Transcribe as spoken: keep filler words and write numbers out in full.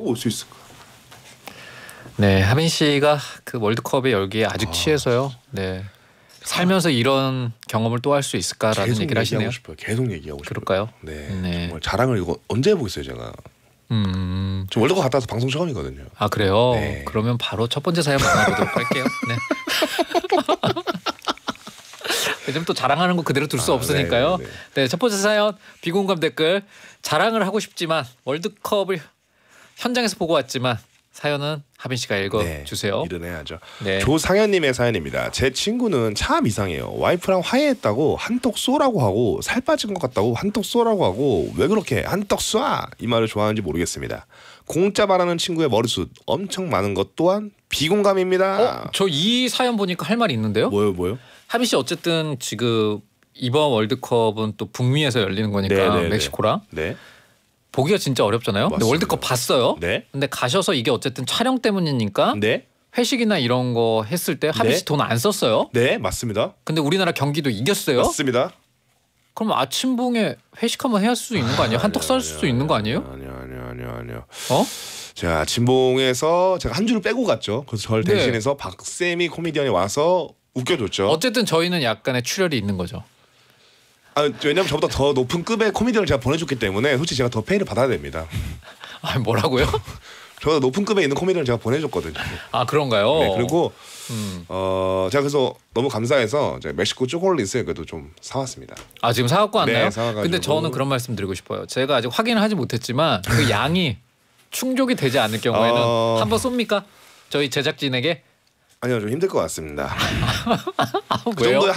올 수 있을까? 네, 하빈 씨가 그 월드컵의 열기에 아주 아, 취해서요. 네. 살면서 이런 경험을 또 할 수 있을까라는 얘기를 하시네요. 싶어요. 계속 얘기하고 싶어요. 그럴까요? 네, 네. 정말 자랑을 이거 언제 해보겠어요 제가. 음. 저 월드컵 갔다 와서 방송 처음이거든요. 아 그래요? 네. 그러면 바로 첫 번째 사연 만나보도록 할게요. 네. 요즘 또 자랑하는 거 그대로 둘 수 아, 없으니까요. 네네네. 네, 첫 번째 사연 비공감 댓글. 자랑을 하고 싶지만 월드컵을 현장에서 보고 왔지만 사연은 하빈 씨가 읽어주세요. 네, 일어나야죠. 네. 조상현님의 사연입니다. 제 친구는 참 이상해요. 와이프랑 화해했다고 한턱 쏘라고 하고 살 빠진 것 같다고 한턱 쏘라고 하고 왜 그렇게 한턱 쏴 이 말을 좋아하는지 모르겠습니다. 공짜 말하는 친구의 머리숱 엄청 많은 것 또한 비공감입니다. 어, 저 이 사연 보니까 할 말이 있는데요. 뭐요, 뭐요? 하빈 씨 어쨌든 지금 이번 월드컵은 또 북미에서 열리는 거니까 네네네. 멕시코랑 네. 보기가 진짜 어렵잖아요. 근데 월드컵 봤어요. 네. 근데 가셔서 이게 어쨌든 촬영 때문이니까 네. 회식이나 이런 거 했을 때 하빈 네. 씨 돈 안 썼어요. 네, 맞습니다. 근데 우리나라 경기도 이겼어요. 맞습니다. 그럼 아침붕에 회식 한번 해야 할 수 있는 거 아니에요? 한턱 쏠 수 있는 거 아니에요? 아니요, 아니요, 아니요, 아니요. 어? 자, 진봉에서 제가 한 주를 빼고 갔죠. 그래서 저를 네. 대신해서 박세미 코미디언이 와서 웃겨줬죠. 어쨌든 저희는 약간의 출혈이 있는 거죠. 아, 왜냐면 저보다 더 높은 급의 코미디언을 제가 보내줬기 때문에 솔직히 제가 더 페이를 받아야 됩니다. 아 뭐라고요? 저보다 높은 급에 있는 코미디언을 제가 보내줬거든요. 아 그런가요? 네, 그리고 음. 어 제가 그래서 너무 감사해서 제가 멕시코 초콜릿을 그래도 좀 사왔습니다. 아 지금 사갖고 왔나요? 네, 사와가지고. 근데 저는 그런 말씀 드리고 싶어요. 제가 아직 확인을 하지 못했지만 그 양이 충족이 되지 않을 경우에는 어... 한번 쏩니까? 저희 제작진에게? 아니요, 좀 힘들 것 같습니다. 아, 그 왜요? 정도의